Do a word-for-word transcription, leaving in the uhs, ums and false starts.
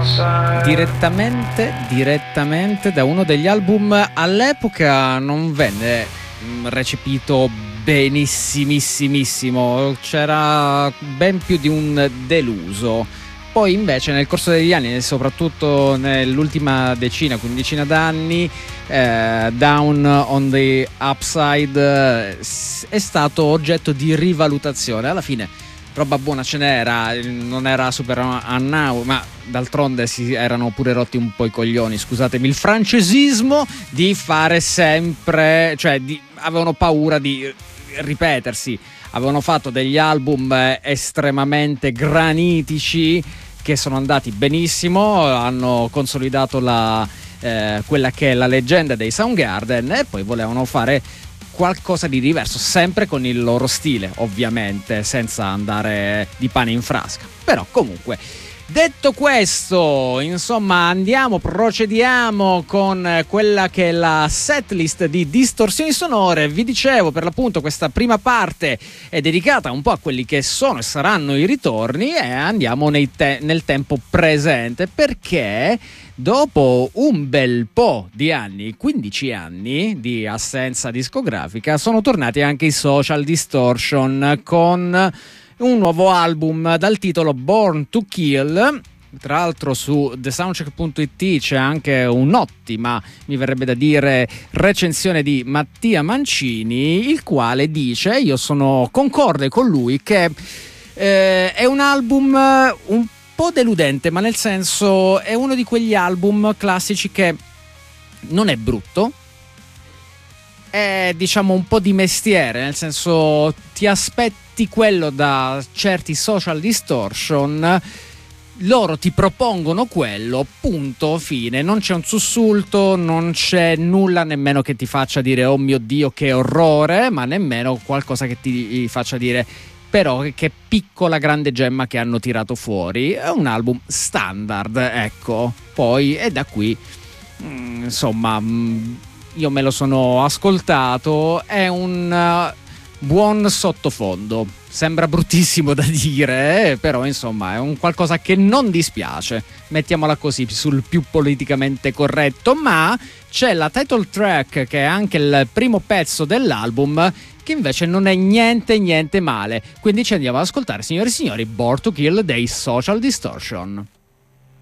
Direttamente, direttamente da uno degli album all'epoca non venne recepito benissimissimo, c'era ben più di un deluso. Poi invece nel corso degli anni, soprattutto nell'ultima decina, quindicina d'anni, eh, Down on the Upside eh, è stato oggetto di rivalutazione. Alla fine roba buona ce n'era, non era super now, ma d'altronde si erano pure rotti un po' i coglioni, scusatemi il francesismo, di fare sempre, cioè di, avevano paura di ripetersi, avevano fatto degli album estremamente granitici che sono andati benissimo, hanno consolidato la, eh, quella che è la leggenda dei Soundgarden, e poi volevano fare qualcosa di diverso, sempre con il loro stile, ovviamente, senza andare di pane in frasca. Però comunque, detto questo, insomma, andiamo, procediamo con quella che è la setlist di Distorsioni Sonore. Vi dicevo, per l'appunto, questa prima parte è dedicata un po' a quelli che sono e saranno i ritorni, e andiamo nei te- nel tempo presente, perché dopo un bel po' di anni, quindici anni di assenza discografica, sono tornati anche i Social Distortion con un nuovo album dal titolo Born to Kill. Tra l'altro su the soundcheck punto it c'è anche un'ottima, mi verrebbe da dire, recensione di Mattia Mancini, il quale dice, io sono concorde con lui, che eh, è un album un po' deludente, ma nel senso è uno di quegli album classici che non è brutto, è diciamo un po' di mestiere, nel senso ti aspetti quello da certi Social Distortion, loro ti propongono quello, punto, fine, non c'è un sussulto, non c'è nulla nemmeno che ti faccia dire oh mio Dio che orrore, ma nemmeno qualcosa che ti faccia dire però che piccola grande gemma che hanno tirato fuori. È un album standard, ecco. Poi è da qui mh, insomma mh, io me lo sono ascoltato, è un uh, buon sottofondo, sembra bruttissimo da dire, eh, però insomma è un qualcosa che non dispiace, mettiamola così, sul più politicamente corretto. Ma c'è la title track, che è anche il primo pezzo dell'album, che invece non è niente niente male, quindi ci andiamo ad ascoltare, signori e signori, Born to Kill dei Social Distortion.